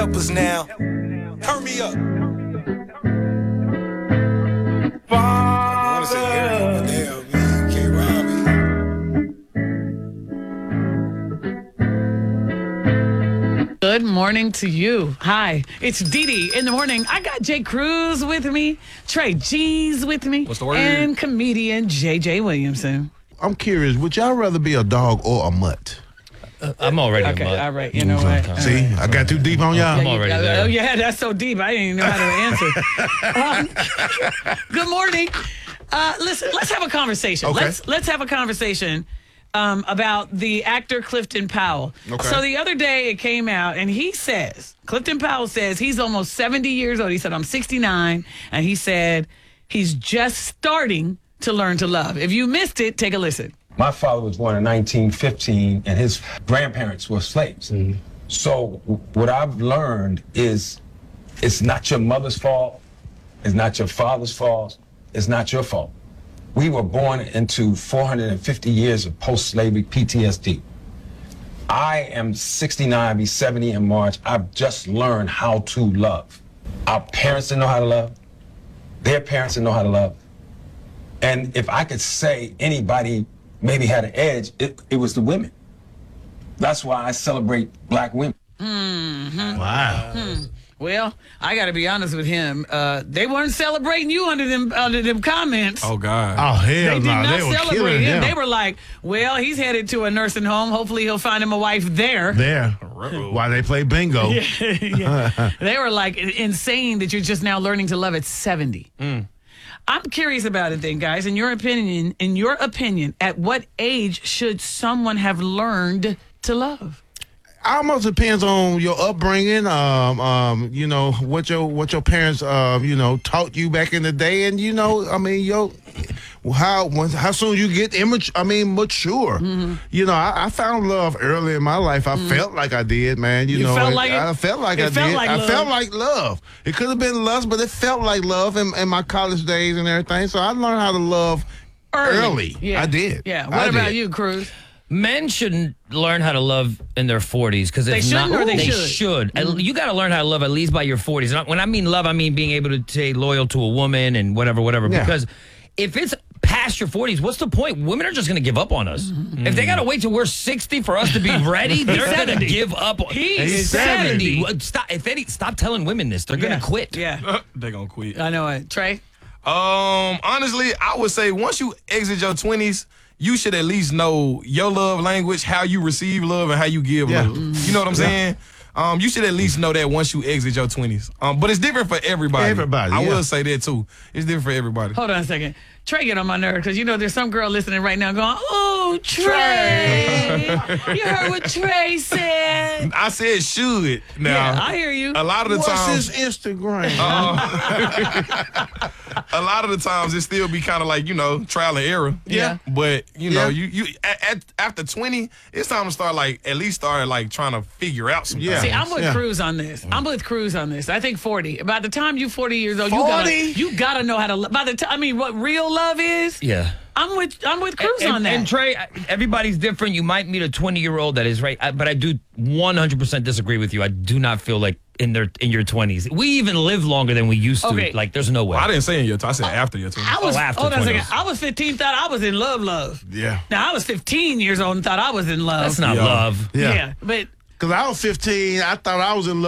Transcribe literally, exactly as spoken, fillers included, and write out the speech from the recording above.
Help us now. Turn me up. Father. Good morning to you. Hi, it's Dee Dee in the morning. I got Jay Cruz with me, Trey G's with me, What's the word? and comedian J J Williamson. I'm curious, would y'all rather be a dog or a mutt? Uh, I'm already Okay, a mutt. all right. You know what? See, I got too deep on y'all. I'm You already got- there. Oh, yeah, that's so deep. I didn't even know how to answer. um, good morning. Uh, listen, let's have a conversation. Okay. Let's let's have a conversation um, about the actor Clifton Powell. Okay. So the other day it came out, and he says, Clifton Powell says he's almost seventy years old. He said, I'm sixty-nine, and he said he's just starting to learn to love. If you missed it, take a listen. My father was born in nineteen fifteen, and his grandparents were slaves. So w- what I've learned is it's not your mother's fault, it's not your father's fault, it's not your fault. We were born into four hundred fifty years of post-slavery P T S D. I am sixty-nine, be seventy in March. I've just learned how to love. Our parents didn't know how to love. Their parents didn't know how to love. And if I could say anybody maybe had an edge, it, it was the women. That's why I celebrate black women. Wow. Well, I got to be honest with him. Uh, they weren't celebrating you under them under them comments. Oh, God. Oh, hell They did no. not They were celebrate killing him. him. They were like, well, he's headed to a nursing home. Hopefully he'll find him a wife there. there while they play bingo. Yeah. They were like insane that you're just now learning to love at seventy. I'm curious about it then, guys. In your opinion, in your opinion, at what age should someone have learned to love? Almost depends on your upbringing, um, um, you know, what your what your parents, uh, you know, taught you back in the day, and you know, I mean, yo, how when, how soon you get immature, I mean, mature. Mm-hmm. You know, I, I found love early in my life. I felt like I did, man. You, You know, felt and like it? I felt like It I felt did. like I love. felt like love. It could have been lust, but it felt like love in, in my college days and everything. So I learned how to love early. Yeah. I did. Yeah. What I about did. you, Cruz? Men shouldn't learn how to love in their forties because They it's shouldn't not. or they should? should. And You got to learn how to love at least by your forties. And when I mean love, I mean being able to stay loyal to a woman and whatever, whatever. Yeah. Because if it's past your forties, what's the point? Women are just going to give up on us. If they got to wait till we're sixty for us to be ready, they're going to seventy. give up. On, He He's is seventy. Well, Stop. If any, stop telling women this. They're going Yeah. to quit. Yeah. They gonna quit. I know it. Trey? Um, honestly, I would say once you exit your twenties, you should at least know your love language, how you receive love, and how you give Yeah. love. You know what I'm saying? Um, you should at least know that once you exit your twenties. Um, but it's different for everybody. Everybody, I yeah. will say that too. It's different for everybody. Hold on a second. Trey get on my nerve because you know there's some girl listening right now going, oh, Trey. You heard what Trey said. I said should. Now, Yeah, I hear you. a lot of the What's times, his Instagram? a lot of the times it still be kind of like, you know, trial and error. Yeah. But you know, Yeah. you you at, at, after twenty, it's time to start like at least start like trying to figure out some Yeah. things. See, I'm with Yeah. Cruz on this. I'm with Cruz on this. I think forty. By the time you forty years old, you forty? gotta you gotta know how to. lo- By the time, I mean, what real love is. Yeah. I'm with I'm with Cruz and, on that. And Trey, I- everybody's different. You might meet a twenty-year-old that is right, I- but I do one hundred percent disagree with you. I do not feel like in their in your twenties. We even live longer than we used to. Okay. Like, there's no way. I didn't say in your twenties. I said after your twenties. I was Oh, after hold on a twenties. second. I was fifteen, thought I was in love, love. Yeah. Now I was fifteen years old and thought I was in love. That's not Yeah. love. Yeah. yeah, but Because I was fifteen, I thought I was in love.